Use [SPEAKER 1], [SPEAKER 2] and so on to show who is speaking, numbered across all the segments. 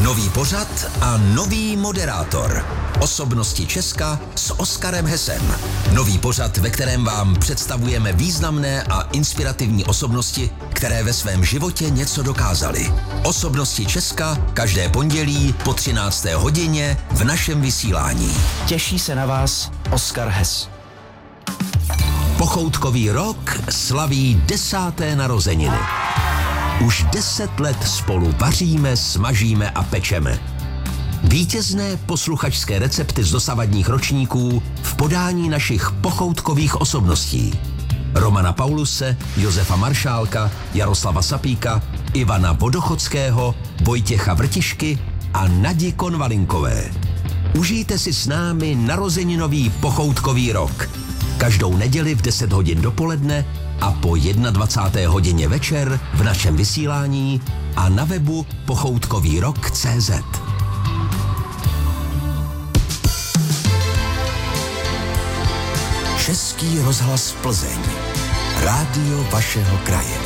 [SPEAKER 1] Nový pořad a nový moderátor. Osobnosti Česka s Oskarem Hesem. Nový pořad, ve kterém vám představujeme významné a inspirativní osobnosti, které ve svém životě něco dokázaly. Osobnosti Česka každé pondělí po 13. hodině v našem vysílání.
[SPEAKER 2] Těší se na vás Oskar Hes.
[SPEAKER 1] Pochoutkový rok slaví 10. narozeniny. Už 10 let spolu vaříme, smažíme a pečeme. Vítězné posluchačské recepty z dosavadních ročníků v podání našich pochoutkových osobností. Romana Pauluse, Josefa Maršálka, Jaroslava Sapíka, Ivana Vodochodského, Vojtěcha Vrtišky a Nadi Konvalinkové. Užijte si s námi narozeninový pochoutkový rok. Každou neděli v 10 hodin dopoledne a po 21. hodině večer v našem vysílání a na webu pochoutkovýrok.cz. Český rozhlas Plzeň. Rádio vašeho kraje.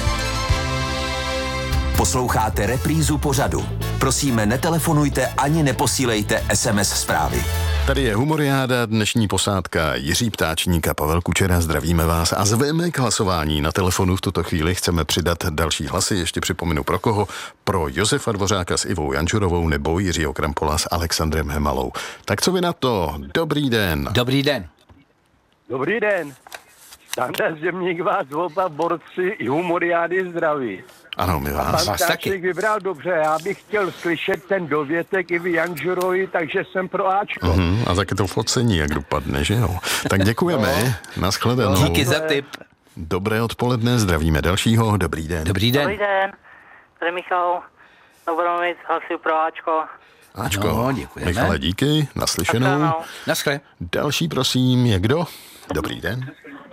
[SPEAKER 1] Posloucháte reprízu pořadu. Prosíme, netelefonujte ani neposílejte SMS zprávy.
[SPEAKER 3] Tady je Humoriáda, dnešní posádka Jiří Ptáčník a Pavel Kučera. Zdravíme vás a zveme k hlasování. Na telefonu v tuto chvíli chceme přidat další hlasy. Ještě připomenu pro koho. Pro Josefa Dvořáka s Ivou Jančurovou nebo Jiřího Krampola s Alexandrem Hemalou. Tak co vy na to? Dobrý den.
[SPEAKER 2] Dobrý den.
[SPEAKER 4] Dobrý den. Standa Zemník vás oba borci i Humoriády zdraví.
[SPEAKER 3] Ano, my vás.
[SPEAKER 4] Pan Ptáček vybral dobře, já bych chtěl slyšet ten dovětek Ivy Jančurovi, takže jsem pro Ačko.
[SPEAKER 3] A taky to focení, jak dopadne, že jo? Tak děkujeme, nashledanou.
[SPEAKER 2] Díky za tip.
[SPEAKER 3] Dobré odpoledne, zdravíme dalšího, dobrý den.
[SPEAKER 2] Dobrý den.
[SPEAKER 5] Dobrý den, tady Michal, Dobromic, hlasuju pro Ačko.
[SPEAKER 3] Ačko,
[SPEAKER 2] No, děkujeme.
[SPEAKER 3] Michale, díky, naslyšenou.
[SPEAKER 2] Naschle.
[SPEAKER 3] Další, prosím, je kdo? Dobrý den.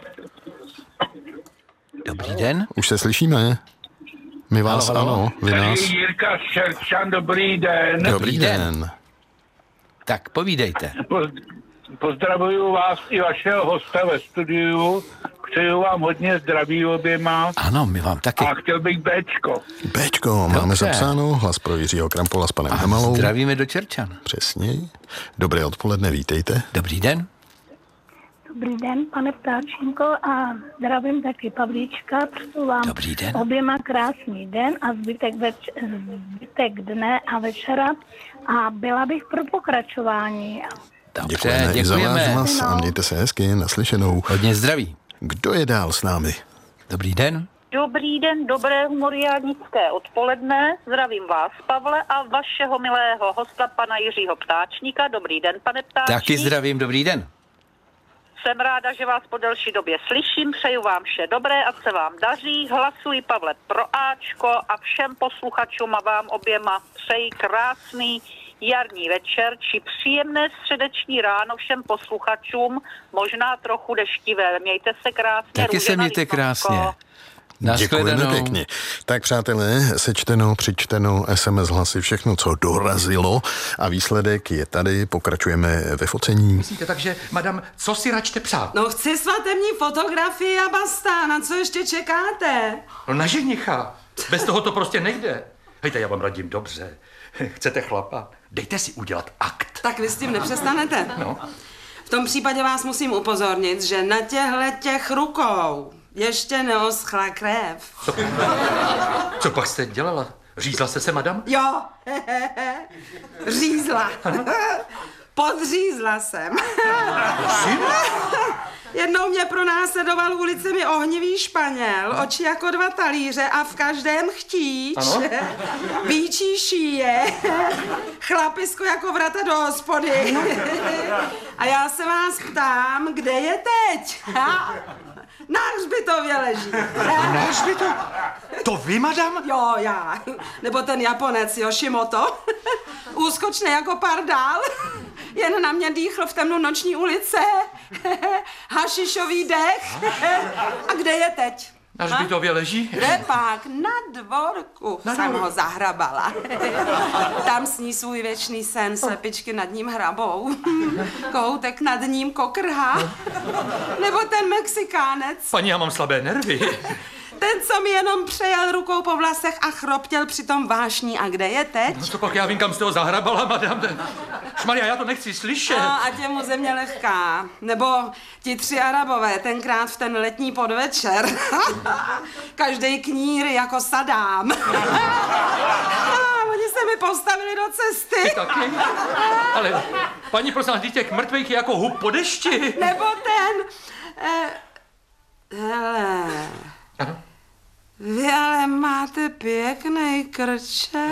[SPEAKER 2] Dobrý den.
[SPEAKER 3] Už se slyšíme? My vás,
[SPEAKER 2] Halo, halo.
[SPEAKER 3] ano, vy nás.
[SPEAKER 6] Jirka Šerčan, dobrý den.
[SPEAKER 3] Dobrý den.
[SPEAKER 2] Tak povídejte.
[SPEAKER 6] Pozdravuju vás i vašeho hosta ve studiu. Přeju vám hodně zdraví oběma.
[SPEAKER 2] Ano, my vám taky.
[SPEAKER 6] A chtěl bych Bčko.
[SPEAKER 3] Bčko, máme
[SPEAKER 2] Dobře.
[SPEAKER 3] zapsáno, hlas pro Jiřího Krampola s panem
[SPEAKER 2] A
[SPEAKER 3] Hemalou.
[SPEAKER 2] zdravíme do Čerčan.
[SPEAKER 3] Přesně. Dobré odpoledne, vítejte.
[SPEAKER 2] Dobrý den.
[SPEAKER 7] Dobrý den, pane Ptáčínko, a zdravím taky Pavlíčka, přeju vám
[SPEAKER 2] Dobrý den.
[SPEAKER 7] oběma krásný den a zbytek dne a večera a byla bych pro pokračování.
[SPEAKER 2] Dobře,
[SPEAKER 3] Děkujeme i za váš
[SPEAKER 2] děkujeme.
[SPEAKER 3] hlas a mějte se hezky, naslyšenou.
[SPEAKER 2] Hodně zdraví.
[SPEAKER 3] Kdo je dál s námi?
[SPEAKER 2] Dobrý den.
[SPEAKER 5] Dobrý den, dobré humoriádnické odpoledne. Zdravím vás, Pavle, a vašeho milého hosta, pana Jiřího Ptáčníka. Dobrý den, pane Ptáčník.
[SPEAKER 2] Taky zdravím, dobrý den.
[SPEAKER 5] Jsem ráda, že vás po delší době slyším. Přeju vám vše dobré, ať se vám daří. Hlasuji, Pavle, pro Ačko a všem posluchačům a vám oběma přeji krásný jarní večer či příjemné středeční ráno všem posluchačům, možná trochu deštivé. Mějte se krásně.
[SPEAKER 2] Taky se
[SPEAKER 5] Růžena
[SPEAKER 2] mějte
[SPEAKER 5] Lípavko.
[SPEAKER 2] krásně.
[SPEAKER 3] Děkujeme
[SPEAKER 2] Naschledanou.
[SPEAKER 3] pěkně. Tak přátelé, sečteno, přičteno, SMS hlasy, všechno, co dorazilo a výsledek je tady, pokračujeme ve focení.
[SPEAKER 8] Takže, madam, co si račte přát?
[SPEAKER 9] No chci svatební fotografii a basta, na co ještě čekáte?
[SPEAKER 8] No na ženicha. Bez toho to prostě nejde. Hejte, já vám radím dobře. Chcete chlapa? Dejte si udělat akt.
[SPEAKER 9] Tak vy s tím nepřestanete.
[SPEAKER 8] No.
[SPEAKER 9] V tom případě vás musím upozornit, že na těch rukou ještě neoschla krev.
[SPEAKER 8] Co pak jste dělala? Řízla jste se, madam?
[SPEAKER 9] Jo, řízla. Podřízla jsem. Jednou mě pronásledoval ulicemi ohnivý Španěl, oči jako 2 talíře a v každém chtíč.
[SPEAKER 8] Ano?
[SPEAKER 9] Výčí šíje, chlapisko jako vrata do hospody. A já se vás ptám, kde je teď? Na hřbitově leží.
[SPEAKER 8] Na hřbitov? To vy, madam?
[SPEAKER 9] Jo, já. Nebo ten Japonec Yoshimoto. Úskočný jako pardál. Jen na mě dýchl v temnu noční ulice. Hašišový dech. A kde je teď?
[SPEAKER 8] Na hřbitově leží?
[SPEAKER 9] Kde pak? Na dvorku jsem ho zahrabala. Tam sní svůj věčný sen, slepičky nad ním hrabou. Kohoutek nad ním kokrhá. Nebo ten Mexikánec.
[SPEAKER 8] Paní, já mám slabé nervy.
[SPEAKER 9] Ten, co mi jenom přejel rukou po vlasech a chroptěl přitom vášní. A kde je teď?
[SPEAKER 8] No to pak já vím, kam jste ho zahrabala, madam. Šmaria, já to nechci slyšet.
[SPEAKER 9] No, ať je mu země lehká. Nebo ti 3 Arabové, tenkrát v ten letní podvečer. Každej knír jako Sadám. Oni se mi postavili do cesty.
[SPEAKER 8] Ty taky? Ale, paní, prosím, dítě k mrtvejky jako hub po dešti.
[SPEAKER 9] Nebo ten... hele...
[SPEAKER 8] Ano?
[SPEAKER 9] Vy ale máte pěkný krček.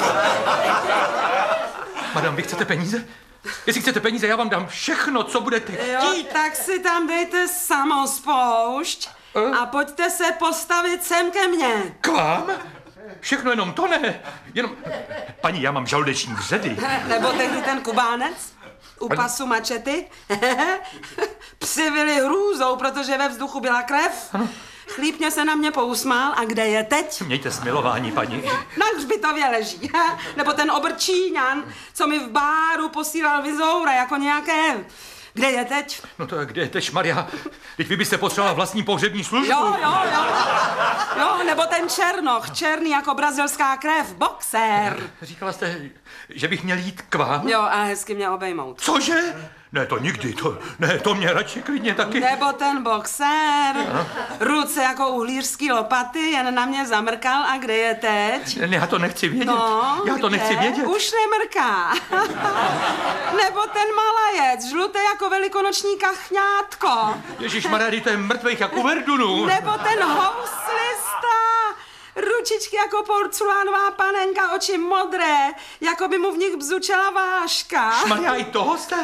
[SPEAKER 8] Madam, vy chcete peníze? Jestli chcete peníze, já vám dám všechno, co budete chtít.
[SPEAKER 9] Jo, tak si tam dejte samospoušť a pojďte se postavit sem ke mně.
[SPEAKER 8] K vám? Všechno jenom to ne. Jenom... Paní, já mám žaludeční vředy.
[SPEAKER 9] Nebo tehdy ten Kubánec u pasu mačety. Přivili hrůzou, protože ve vzduchu byla krev. Chlípně se na mě pousmál. A kde je teď?
[SPEAKER 8] Mějte smilování, paní.
[SPEAKER 9] Na hřbitově leží. Nebo ten obrčíňan, co mi v báru posílal vizoura jako nějaké... Kde je teď?
[SPEAKER 8] No to kde je teď, Šmaria? Teď vy byste potřebovala vlastní pohřební službu.
[SPEAKER 9] Jo, nebo ten Černoch, černý jako brazilská krev, boxer.
[SPEAKER 8] Říkala jste, že bych měl jít k vám?
[SPEAKER 9] Jo, a hezky mě obejmout.
[SPEAKER 8] Cože? Ne, to nikdy, to mě radši klidně taky.
[SPEAKER 9] Nebo ten boxer, ruce jako uhlířský lopaty, jen na mě zamrkal. A kde je teď?
[SPEAKER 8] Ne, já to nechci vědět.
[SPEAKER 9] No,
[SPEAKER 8] já to nechci vědět.
[SPEAKER 9] Už nemrká. Nebo ten malajec, žluté jako velikonoční kachňátko.
[SPEAKER 8] Ježišmarja, to je mrtvejch jak u Verdunu.
[SPEAKER 9] Nebo ten houslista. Ručičky jako porcelánová panenka, oči modré, jako by mu v nich bzučela váška.
[SPEAKER 8] Šmarja, i toho jste?